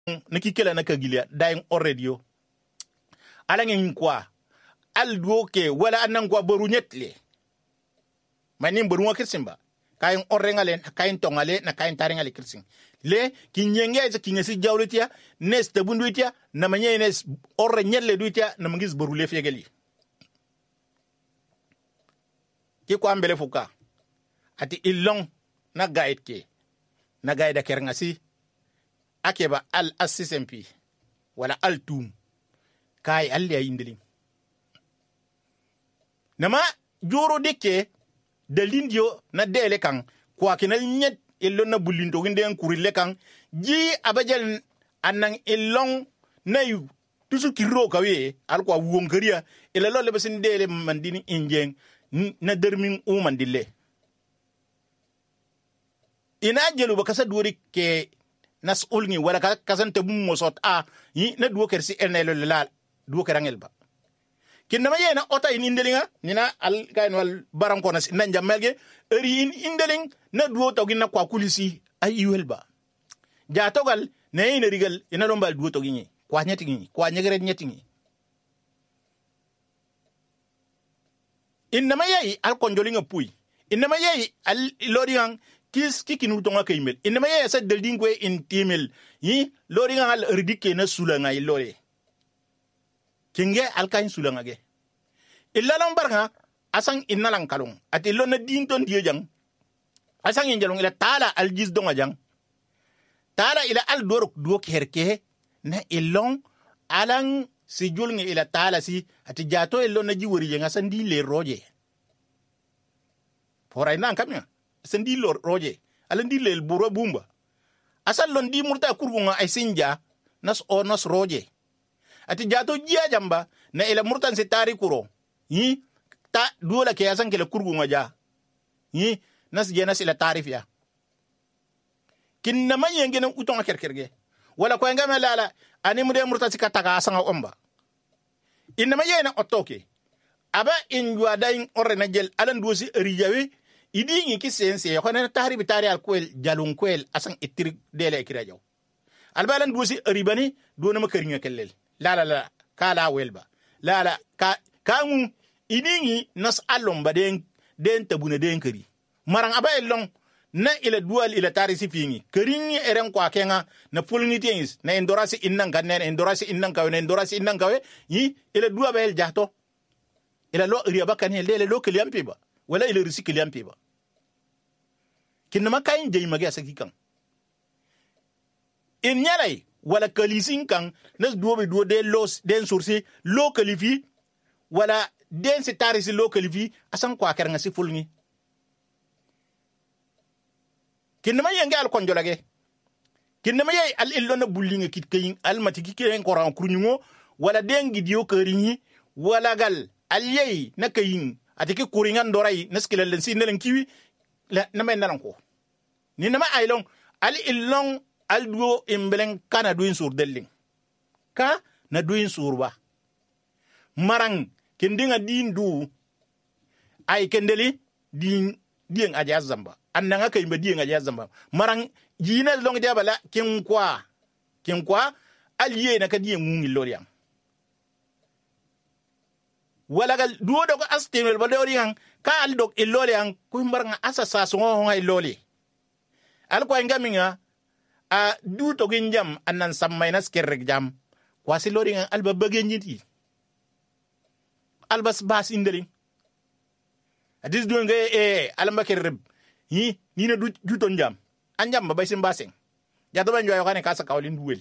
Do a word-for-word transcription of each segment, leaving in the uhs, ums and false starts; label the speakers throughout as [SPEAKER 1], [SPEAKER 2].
[SPEAKER 1] niki kela na kagilia daing already ala ngin kwa al duo ke wala anan kwa boru nyetle manin boru wa kirsimba kayin orrengale kayin tongale na kayin taringale kirsin le kinyenge za kinyesi jawletia nes tabunduitia na manye nes orre nyelle duitia na mangis boru le fegeli ki kwa mbele fuka ati illong na guide ke na guide kerngasi akeba al assisempi wala al tum kai alle ayindeling nama joro deke de lindio na dele kan kwa kinal nyet illo na bulindo ginde en kurile kan ji abajal anang illong na yu tusu kiro kawe al kwa wongeria ila lo le basin dele mandini injeng na dermin u mandille ina jelu bakasa duri ke nas ulngi wala ka kasante bum mosot a yi na duo kersi enelo lal duo kerangel ba kinama yena ota in indelinga nina al kain wal baranko nas nan jamelge eri in indeling na duo to ginna kwa kulisi ay yuel ba ja togal ne ina rigal ina do mbal duo to ginni kwa nyeti ginni kwa nyegere nyeti ginni inama yayi al konjolinga puy inama yayi al loriang kis kikinu tonga kaimel inama yayi sa deldingwe in timel yi loringa al erdike na sulanga ilore kinge alkain sulanga ge illa lambarga asang innalang kalong at ilo na dinton diyo jang asang injalong ila tala aljis donga jang tala ila al dorok duok herke na ilong alang si julngi ila tala si ati jato ilo na jiwari jang asan di le roje foray nan kamya asan di lo roje alan di le buro bumba asan lon di murta kurgunga ay sinja nas o nas roje ati jato jia jamba na ila murtan si tari kuro yi ta duola ke asan kele kurgu ngaja yi nas je nas ila tarif ya kinna man yenge nan uton kerkerge wala ko ngama lala ani mude murtan si kataka asan omba inna ma yena otoke aba in jwa dain orre na jel alan duosi rijawe idi ngi ki sense ko na tari bi tari al kwel jalun kwel asan itri dele kirajaw albalan duosi ribani do na makari ngakellel la la la kala welba la la ka kangu iningi nas alomba den den tabuna den kari marang aba elong na ila dual ila tarisi fingi keringi eren kwa kenga na pulni tings na endorasi innan ganne na endorasi innan kawe na endorasi innan kawe yi ila dua bel jahto ila lo riaba kan hele le lo kliampi ba wala ila risi kliampi ba kinama kain jey magi asaki kan in nyalai wala kalisin kan nas duo be duo de los den source lo kalifi wala den se tarisi lo kalifi asan kwa keranga si fulni kinama yenge al konjolage kinama yey al illo na bullinga kit kayin al matiki ken koran kurnyugo wala den gidiyo kerinyi wala gal al yey na kayin atiki kuringan doray naskilal len sinelen kiwi la namay nalanko ni nama aylong al illong al duo imbelen kana duin sur delling ka na duin surba marang kendinga din du ay kendeli din din aja zamba annanga kay mba din aja zamba marang jina long dia bala kin kwa kin kwa aliye na kadiye ngungi loriam wala gal duo dogo astemel ba loriam ka al dog iloriam ko maranga asasa so ngai loli al ko ngaminga a du to ginjam annan sammay nas kerrek jam kwasi loriam al ba bagenjiti albas bas indeli adis do ngay e alamba kerreb yi ni na du juton jam anjam ba bay sim baseng ja do ban joyo kane kasa kawlin duwel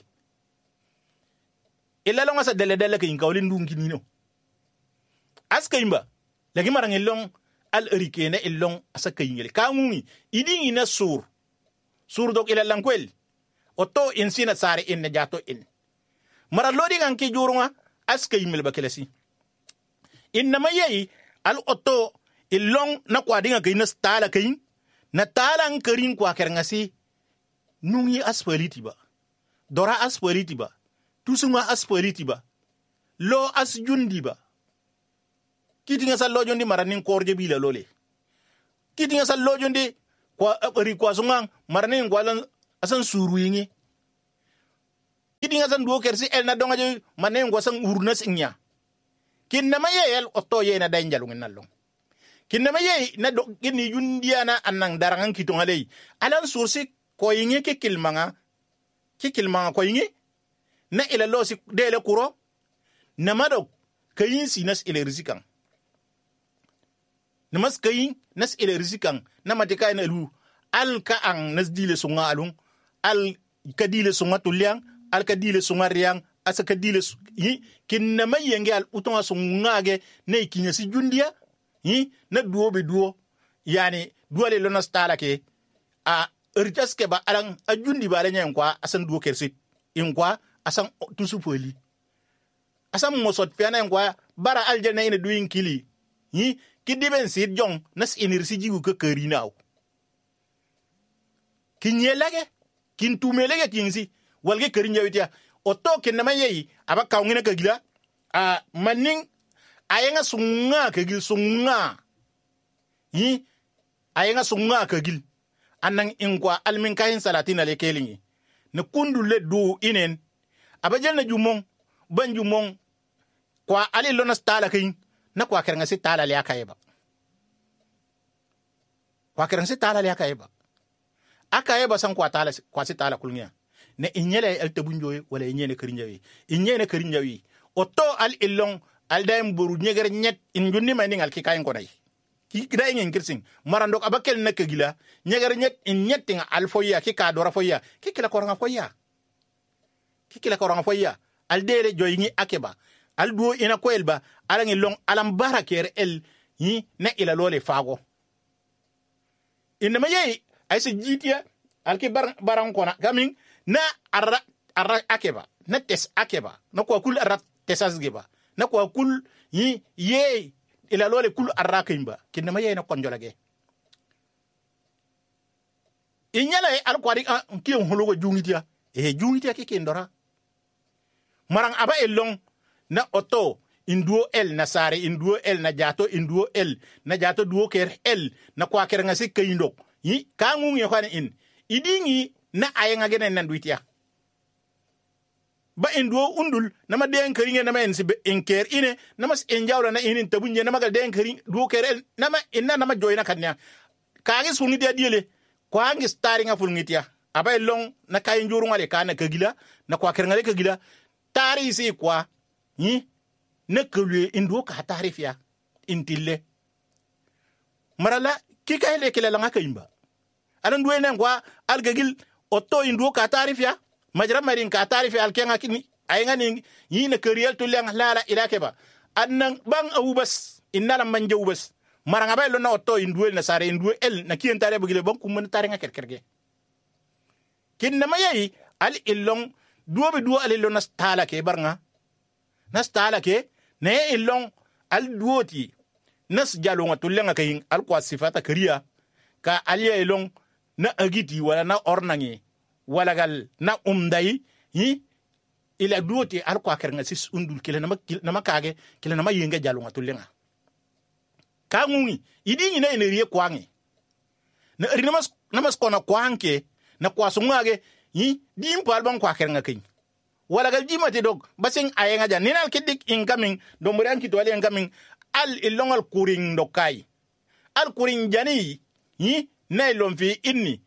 [SPEAKER 1] illa lo ngasa dele dele kin kawlin du ngini no askaimba lagi marang ilong al erike na ilong asakay ngel kangungi idingi na sur sur dok ila langkwel oto insina sare in na jato in mara lodi kan ki jurunga askay mil ba kelasi inna mayi al oto ilong na kwadinga kay na stala kay na talang karin kwa kerngasi nungi aspoliti ba dora aspoliti ba tusunga aspoliti ba lo as jundi ba kitinga sa lo jondi maranin korje bila lole kitinga sa lo jondi kwa ri kwa sungang maranin kwalan asan suruyingi idinga san duo kersi el na donga je manen gosan urnas inya kin na maye el otto ye na danjalu ngallo kin na maye na do gini yundiana anang darangan kitonga lei alan sursi ko yinge ke kilmanga ke kilmanga ko yinge na ila losi dele kuro na mado kayin sinas ile risikan na mas kayin nas ile risikan na matika na lu al ka ang nas dile sunga alung al kadile sunga tulyang al kadile sunga riang asa kadile yi kin na mayenge al utonga sunga ge ne kinya si jundia yi na duo be duo yani duo le lona stala ke a ritas ke ba alang a jundi ba le nyen kwa asan duo kersit in kwa asan tusu poli asan mosot fiana kwa bara aljanna ina duin kili yi kidiben sit jong nas inirsi jigu ke kerinaw kinyelage kin tumelege kinsi walge kerinya witia oto kin na mayi aba kawngina kagila a maning ayenga sunga kagil sunga yi ayenga sunga kagil anang inkwa almin kahin salatina le kelingi ne kundu le do inen abajel na jumong ban jumong kwa ali lona stala kin na kwa kerenga si tala le akayeba kwa kerenga si tala le akayeba akayeba san kwa tala kwa si tala kulnya ne inyele el tabunjoy wala inyene kerinjawi inyene kerinjawi oto al illong al daim buru nyeger nyet in junni may ningal ki kayen ko nay ki day ngin kirsin marandok abakel nak gila nyeger nyet in nyetting al foya ki ka dora foya ki kila ko nga foya ki kila ko nga foya al dele joy ngi akeba al duo ina ko elba ala ngi long alam baraker el yi na ila lole fago inma yey ay se jitia al ki bar baran kona gamin na arra arra akeba na tes akeba na ko kul arra tesas geba na ko kul yi ye ila lole kul arra kimba kinma yey na konjolage inyala al kwari ki on hologo jungitia e jungitia ki kindora marang aba elong na oto induo el na sare induo el na jato induo el na jato duo ker el na kwa ker ngasi kayindok yi kangu ngi khane in idingi na ayenga gene nan duitia ba induo undul na ma den keringe na ma en sibe enker ine na mas enjawla na inin tabunje na magal den kerin duo ker el na ma inna na ma joina kanya kage suni dia diele kwa ngi staringa fulngitia aba elong na kay njuru ngale kana kagila na kwa ker ngale kagila tari si kwa yi na kulwe induo ka tarifia intille marala kika ile kila langa kaimba anan duwe nan kwa algagil otto induo ka tarifia majra marin ka tarifia alkenga kini ayenga ni yi na keriyal to lang lala ilakeba annan bang awubas innala manje ubas maranga bay lona otto induo na sare induo el na kiyen tare bugile bon kum tare nga kerkerge kin na mayi al illong duo be duo al lona stala ke barnga nas tala ke ne ilong al duoti nas jalonga tulenga kayin al kwa sifata kariya ka aliya ilong na agiti wala na ornangi wala gal na umdai yi ila duoti al kwa kernga sis undul kile na na makage kile na mayenga jalonga tulenga ka ngungi idingi na eneriye kwangi na rinamas namas kona kwanke na kwa sungage yi dimpal bang kwa kernga kayin wala gal jimati dog basing ayenga jan ninal kidik incoming do muran ki tole incoming al ilongal kuring dokai al kuring jani yi nay lom fi inni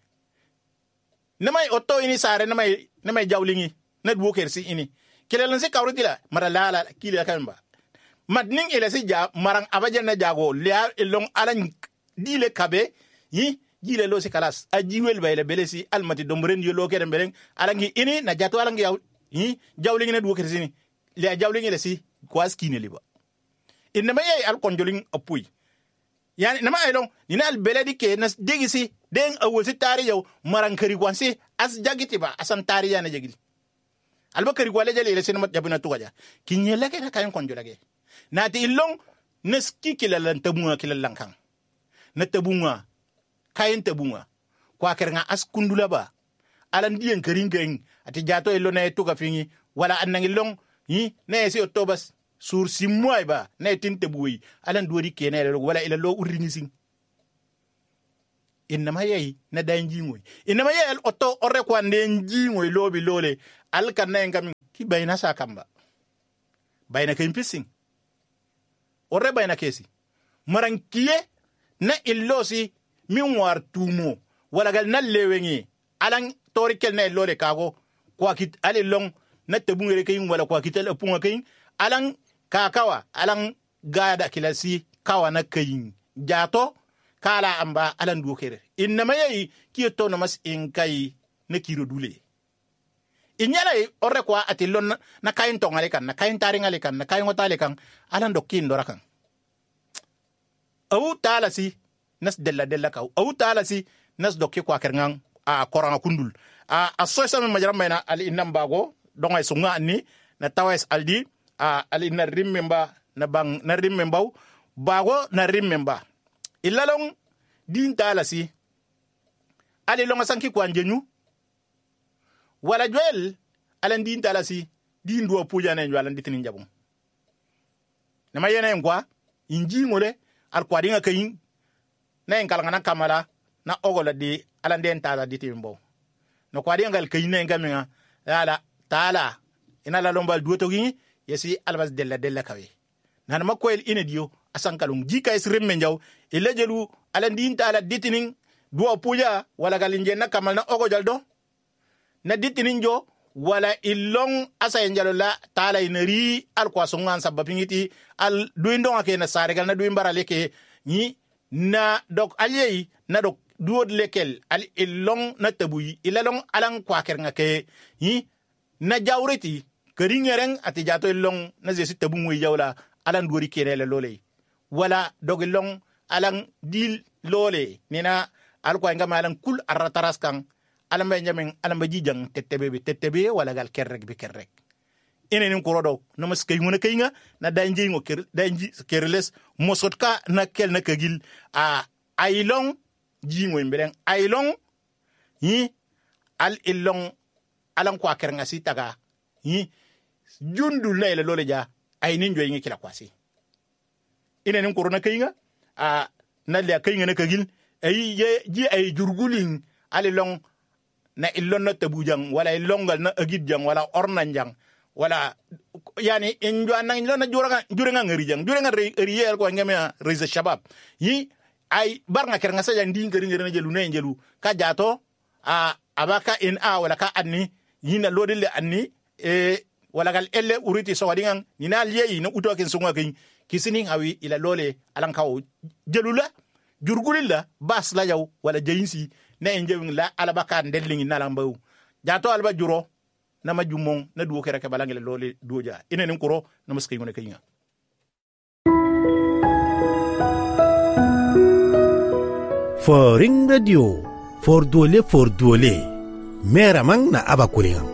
[SPEAKER 1] namay otto ini sare namay namay jawlingi na duoker si ini kilelan se kawrutila mara lala kile kamba madning ele si ja marang abajan na jago lia ilong alan dile kabe yi jile lo si kalas ajiwel bayle belesi almati do muren yo lo keden belen alangi ini na jato alangi yaw yi jawling na duo kersini le jawling le si kwas kine liba inna maye al konjoling apui yani nama aylong nina al beledi ke nas degisi den awolsi tari yow maran kari kwansi as jagiti ba asan tari yana jagiti alba kari kwale jale le sinama jabina tuwaja kinyela ke na kayen konjolage nati ilong neski kilalan tabunga kilalan kan na tabunga kayen tabunga kwa kerenga as kundula ba alan dien keringeng ati jato elo na etuka fingi wala anang ilong yi na esi otobas sur simwai ba na tinte buyi alan duori kene lo wala ila lo uringi sing inama yayi na danji ngoy inama yayi otto orre ko ndenji ngoy lobi lole al kan na ngam ki bayna sa kamba bayna kay pissing orre bayna kesi maran kiye na illosi min war tumo wala gal na lewengi alan torikel na lole kago kwa kit ale long na tabungere kay wala kwa kitel apunga kay alan kakawa alan gada kilasi kawa na kay jato kala amba alan duokere inama yayi kiyeto na mas inkay na kiro dule inyala orre kwa atilon na kayin tongale kan na kayin taringale kan na kayin ngotale kan alan dokkin dorakan au talasi nas della della kaw au talasi nas dokki kwa kerngang a koranga kundul a asoisa me majaram bayna ali innam bago dongay sunga ni na tawes aldi a ali na rimmemba na bang na rimmembaw bago na rimmemba ilalong din talasi ali longa sanki kwa njenyu wala joel alan din talasi din do puja na njwala nditini njabum na mayena ngwa inji ngole al kwadinga kayin na en kalanga na kamala na ogola di alan den tala ditimbo no kwadinga gal kayin na ngaminga ala tala ina la lombal duoto gi yesi albas della della kawe nan makoel inedio asankalung jika isrim menjaw ilejelu alan din tala ditinin duo puja wala galinje na kamal na ogo jaldo na ditinin jo wala ilong asa enjalo la tala ineri al kwa songan sabapingiti al duindo ake na saregal na duimbara leke ni na dok aliyei na dok duod lekel al ilong na tabuyi ilalong alang kwa ker ngake ni na jawreti keringereng ati jato ilong na zesi tabu ngui jawla alan duori kerele lole wala dog ilong alang dil lole nina al kwa ngama alang kul arataras kang alam ba nyamen alam ba jijang tettebe be tettebe wala gal kerrek be kerrek enen ko rodo no mas kay ngona kay nga na danji ngo ker danji kerles mosotka na kel na kagil a ailong jingo mbelen ailong yi al ilong alam ko ker nga sitaga yi jundu lele lole ja ay nin joy ngi kila kwasi enen ko rona kay nga a na le kay nga na kagil ay ji ay jurgulin alilong na illon na tabujang wala illongal na agidjang wala ornanjang wala yani injo anang illon na juranga juranga ngerijang juranga riyel ko ngame reza shabab yi ay barnga keranga sa jang din ngeri ngeri jelu ne jelu ka jato a abaka in a wala ka anni yina lodile anni e wala gal elle uriti so wadingan nina liyi na uto ken sunga kin kisini hawi ila lole alan kawo jelula jurgulilla bas la yaw wala jeyinsi na enjewing la alabaka ndelingi na lambaw jato alba juro na majumong na duwo kera ke balangele lole doja ine nin kuro na muski ngone kenya
[SPEAKER 2] for ring radio for dole for dole mera mang na abakulinga